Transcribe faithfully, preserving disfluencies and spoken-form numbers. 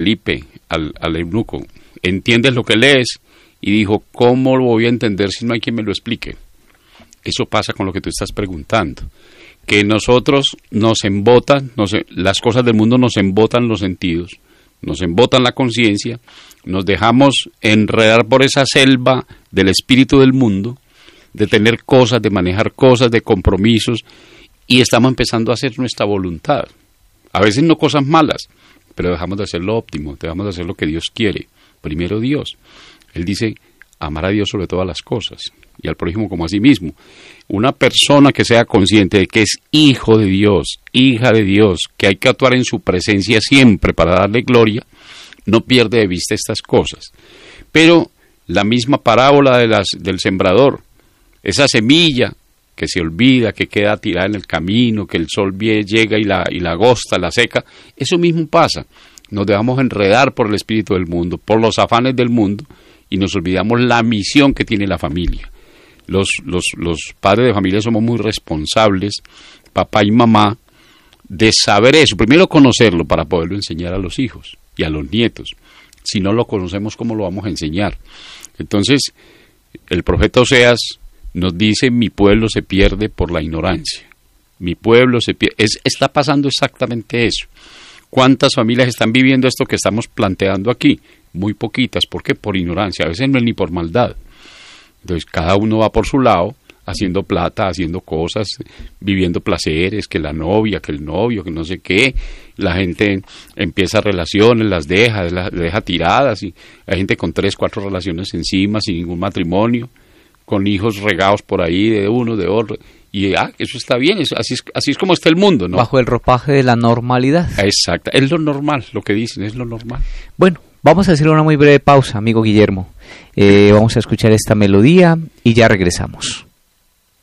Felipe al, al eunuco, ¿entiendes lo que lees? Y dijo, ¿cómo lo voy a entender si no hay quien me lo explique? Eso pasa con lo que tú estás preguntando, que nosotros nos embotan, nos, las cosas del mundo nos embotan los sentidos, nos embotan la conciencia, nos dejamos enredar por esa selva del espíritu del mundo, de tener cosas, de manejar cosas, de compromisos, y estamos empezando a hacer nuestra voluntad. A veces no cosas malas, pero dejamos de hacer lo óptimo, dejamos de hacer lo que Dios quiere. Primero Dios. Él dice, amar a Dios sobre todas las cosas, y al prójimo como a sí mismo. Una persona que sea consciente de que es hijo de Dios, hija de Dios, que hay que actuar en su presencia siempre para darle gloria, no pierde de vista estas cosas. Pero la misma parábola de las, del sembrador, esa semilla que se olvida, que queda tirada en el camino, que el sol vie, llega y la, y la agosta, la seca, eso mismo pasa. Nos dejamos enredar por el espíritu del mundo, por los afanes del mundo, y nos olvidamos la misión que tiene la familia. Los, los, los padres de familia somos muy responsables, papá y mamá, de saber eso. Primero conocerlo para poderlo enseñar a los hijos y a los nietos. Si no lo conocemos, ¿cómo lo vamos a enseñar? Entonces, el profeta Oseas nos dice, mi pueblo se pierde por la ignorancia. Mi pueblo se pierde. Es, está pasando exactamente eso. ¿Cuántas familias están viviendo esto que estamos planteando aquí? Muy poquitas. ¿Por qué? Por ignorancia. A veces no es ni por maldad. Entonces, cada uno va por su lado, haciendo plata, haciendo cosas, viviendo placeres, que la novia, que el novio, que no sé qué. La gente empieza relaciones, las deja, las deja tiradas. Y hay gente con tres, cuatro relaciones encima, sin ningún matrimonio, con hijos regados por ahí de uno, de otro. Y ah, eso está bien, eso, así, es, así es como está el mundo, ¿no? Bajo el ropaje de la normalidad. Exacto, es lo normal, lo que dicen, es lo normal. Bueno, vamos a hacer una muy breve pausa, amigo Guillermo. Eh, vamos a escuchar esta melodía y ya regresamos.